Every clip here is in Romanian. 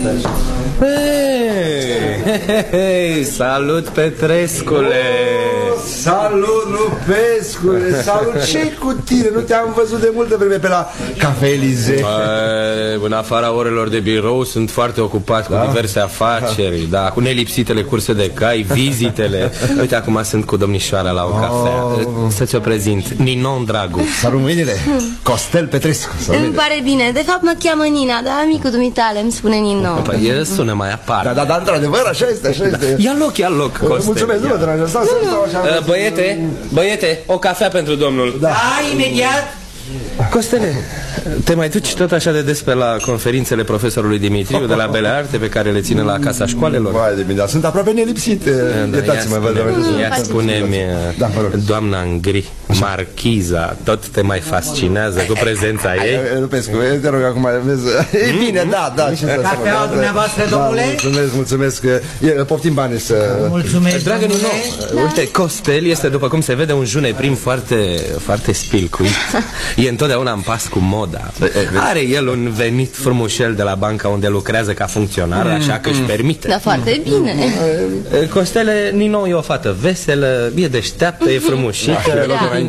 Hei, salut, Petrescule! Salut, Lupescule! Salut, ce cu tine? Nu te-am văzut de multă vreme pe la Cafe Elize. În afara orelor de birou sunt foarte ocupat cu diverse afaceri, da, cu nelipsitele curse de cai, vizitele. Uite, acum sunt cu domnișoara la o cafea. Să-ți o prezint, Ninon Dragu. Salut, mâinile! Costel Petrescu. Îmi pare bine, de fapt mă cheamă Nina, dar amicul dumitale îmi spune Ninon. Păi, sună mai aparte. Da, într-adevăr, așa este. Ia loc, Costel. Mulțumesc, nu mă deranjează. Stau așa. Băiete, o cafea pentru domnul. Da, imediat. Costele, te mai duci tot așa de des pe la conferințele profesorului Dimitriu de la Bele Arte pe care le ține la Casa Școalelor? Vai de bine, sunt aproape nelipsit. Iertați-mă, vă rog. Ia spune-mi, doamna Îngri, marchiza, tot te mai fascinează cu prezența ei? Lupescu, te rog acum, vezi. E bine, da. Cafeaua dumneavoastră, domnule? Mulțumesc. Poftim bani să... Mulțumesc, dragă, nu. Uite, Costel este, după cum se vede, un juneprim foarte spilcuit. E întotdeauna în pas cu moda. Are el un venit frumușel de la banca unde lucrează ca funcționar, așa că își permite. Da, foarte bine. Costele, Nino e o fată veselă, e deșteaptă, e frumușică.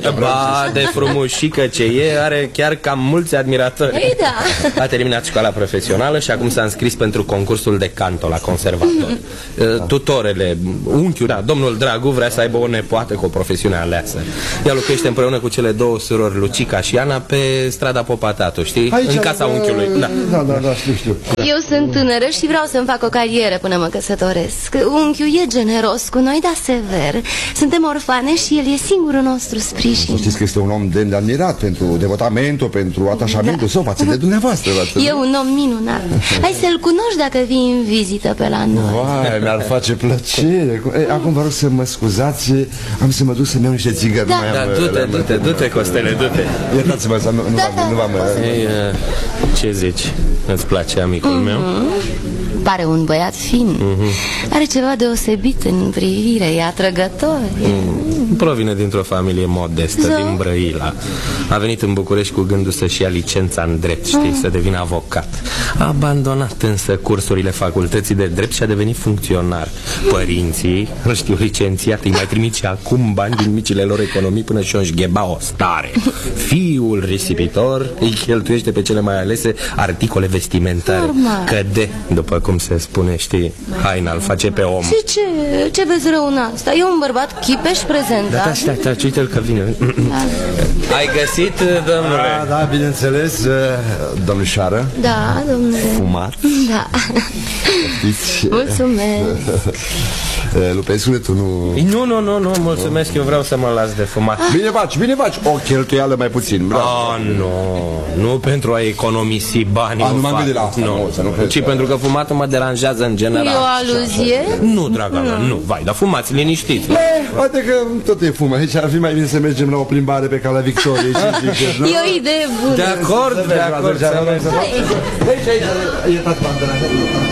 Ba, de frumușică ce e, are chiar cam mulți admiratori. Ei, da. A terminat școala profesională și acum s-a înscris pentru concursul de canto la conservator. Tutorele, unchiul, da, domnul Dragu vrea să aibă o nepoată cu o profesiune aleasă. Ea locuiește împreună cu cele două surori, Lucica și Ana, pe strada Popatatu, știi? Aici, în casa unchiului. Da, știu. Eu sunt tânără și vreau să-mi fac o carieră până mă căsătoresc. Unchiul e generos cu noi, dar sever. Suntem orfane și el e singurul nostru sprijin. Știți că este un om demn de admirat pentru devotamentul, pentru atașamentul său față de dumneavoastră. E un om minunat. Hai să-l cunoști dacă vii în vizită pe la noi. Vai, mi-ar face plăcere. Acum vă rog să mă scuzați, am să mă duc să-mi iau niște țigări. Da, du-te, Costele, du-te. Iertați-mă, nu v-am... Ce zici? Îți place amicul meu? Pare un băiat fin. Are ceva deosebit în privire, e atrăgător. Provine dintr-o familie modestă, din Brăila. A venit în București cu gândul să-și ia licența în drept, știi, să devină avocat. A abandonat însă cursurile facultății de drept și a devenit funcționar. Părinții, nu știu, licențiat, îi mai trimit și acum bani din micile lor economii până și-o înșgheba o stare. Fiul risipitor îi cheltuiește pe cele mai alese articole vestimentare. Normal. Căde, după cum se spune, știi, haina îl face pe om. Și ce vezi rău în asta? E un bărbat chipeș prezentat. Da, uite-l că vine. Ai găsit, domnule? Da, bineînțeles, domnișoară. Da, domnule. Fumat. Da. Mulțumesc. Lupescule, tu nu... Nu, mulțumesc, eu vreau să mă las de fumat. Bine faci, o cheltuială mai puțin. Nu pentru a economisi bani. Nu m-am gândit la asta, ci pentru că fumatul mă deranjează în general. E o aluzie? Nu, dragă mea, nu, vai, dar fumați, liniștiți. Poate că tot e fum, aici ar fi mai bine să mergem la o plimbare pe Calea Victoriei. E o idee bună. De acord. Aici, iertați-mă,